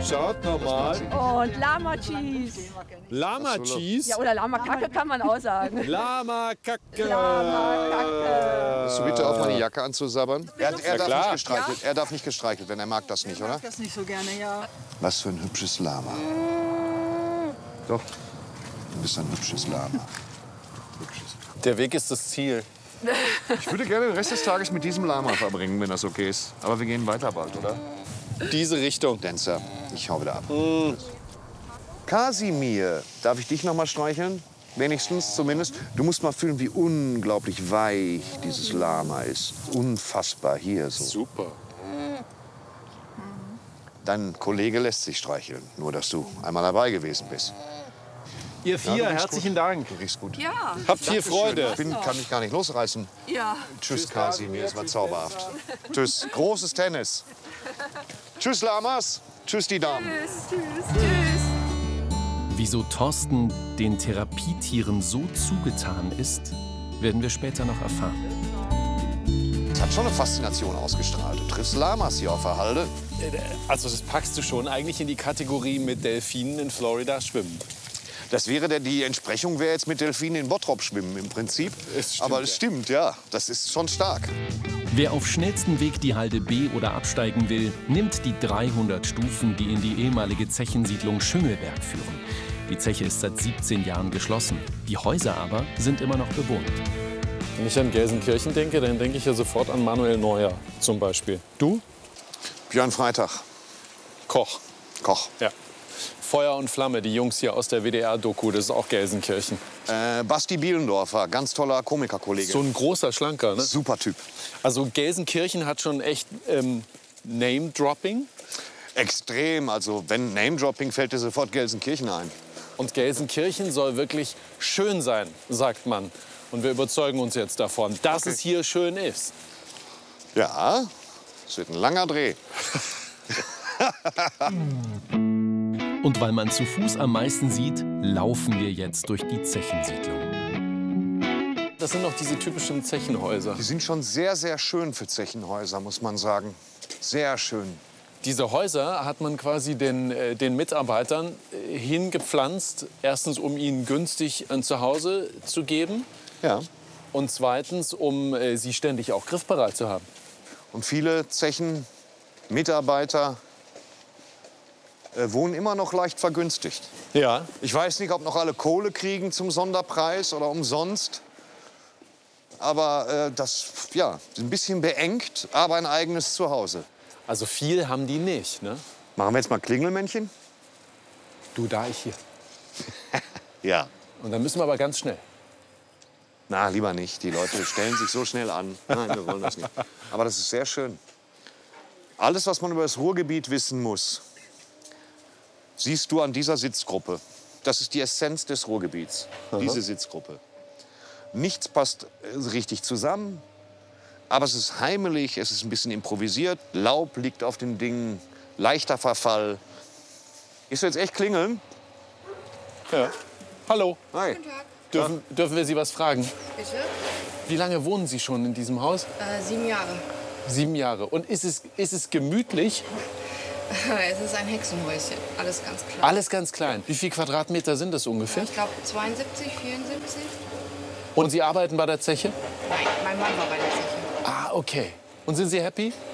Schaut nochmal. Und Lama-Cheese. Lama-Cheese? Ja, oder Lama-Kacke kann man auch sagen. Lama-Kacke. Lama-Kacke. Bist du bitte auf meine Jacke anzusabbern? Er darf klar. nicht gestreichelt. Er darf nicht gestreichelt werden. Er mag das nicht, oder? Das nicht so gerne, ja. Was für ein hübsches Lama. Doch. Du bist ein hübsches Lama. Der Weg ist das Ziel. Ich würde gerne den Rest des Tages mit diesem Lama verbringen, wenn das okay ist. Aber wir gehen weiter bald, oder? Diese Richtung. Dancer, ich hau wieder ab. Kasimir, darf ich dich noch mal streicheln? Wenigstens, zumindest. Du musst mal fühlen, wie unglaublich weich dieses Lama ist. Unfassbar hier so. Super. Dein Kollege lässt sich streicheln, nur dass du einmal dabei gewesen bist. Ihr vier, Ja, du riechst herzlichen gut. Dank. Du riechst gut. Ja. Habt viel Freude. Ich kann mich gar nicht losreißen. Ja. Tschüss, Kasimir, es war zauberhaft. Tschüss, großes Tennis. Tschüss, Lamas. Tschüss, die Damen. Tschüss, tschüss. Wieso Thorsten den Therapietieren so zugetan ist, werden wir später noch erfahren. Es hat schon eine Faszination ausgestrahlt. Du triffst Lamas hier auf der Halde. Also das packst du schon eigentlich in die Kategorie mit Delfinen in Florida schwimmen. Das wäre die Entsprechung wäre jetzt mit Delfinen in Bottrop schwimmen im Prinzip. Es stimmt, Aber es stimmt, ja. Das ist schon stark. Wer auf schnellstem Weg die Halde B oder absteigen will, nimmt die 300 Stufen, die in die ehemalige Zechensiedlung Schüngelberg führen. Die Zeche ist seit 17 Jahren geschlossen. Die Häuser aber sind immer noch bewohnt. Wenn ich an Gelsenkirchen denke, dann denke ich ja sofort an Manuel Neuer zum Beispiel. Du? Björn Freitag, Koch. Koch. Ja. Feuer und Flamme, die Jungs hier aus der WDR-Doku, das ist auch Gelsenkirchen. Basti Bielendorfer, ganz toller Komikerkollege. So ein großer, schlanker, ne? Super Typ. Also Gelsenkirchen hat schon echt Name-Dropping. Extrem. Also wenn Name-Dropping fällt dir sofort Gelsenkirchen ein. Und Gelsenkirchen soll wirklich schön sein, sagt man. Und wir überzeugen uns jetzt davon, dass es hier schön ist. Ja, es wird ein langer Dreh. Und weil man zu Fuß am meisten sieht, laufen wir jetzt durch die Zechensiedlung. Das sind noch diese typischen Zechenhäuser. Die sind schon sehr, sehr schön für Zechenhäuser, muss man sagen. Sehr schön. Diese Häuser hat man quasi den Mitarbeitern hingepflanzt. Erstens, um ihnen günstig ein Zuhause zu geben. Ja. Und zweitens, um sie ständig auch griffbereit zu haben. Und viele Zechenmitarbeiter wohnen immer noch leicht vergünstigt. Ja. Ich weiß nicht, ob noch alle Kohle kriegen zum Sonderpreis oder umsonst. Aber das, ja, ein bisschen beengt, aber ein eigenes Zuhause. Also viel haben die nicht, ne? Machen wir jetzt mal Klingelmännchen? Du, da, ich hier. Ja. Und dann müssen wir aber ganz schnell. Na, lieber nicht. Die Leute stellen sich so schnell an. Nein, wir wollen das nicht. Aber das ist sehr schön. Alles, was man über das Ruhrgebiet wissen muss, siehst du an dieser Sitzgruppe. Das ist die Essenz des Ruhrgebiets, diese Sitzgruppe. Nichts passt richtig zusammen, aber es ist heimelig, es ist ein bisschen improvisiert. Laub liegt auf den Dingen, leichter Verfall. Gehst du jetzt echt klingeln? Ja. Hallo. Hi. Guten Tag. Dürfen wir Sie was fragen? Bitte? Wie lange wohnen Sie schon in diesem Haus? 7 Jahre. 7 Jahre. Und ist es gemütlich? Es ist ein Hexenhäuschen. Alles ganz klar. Alles ganz klein. Wie viel Quadratmeter sind das ungefähr? Ich glaube 72, 74. Und Sie arbeiten bei der Zeche? Nein, mein Mann war bei der Zeche. Ah, okay. Und sind Sie happy?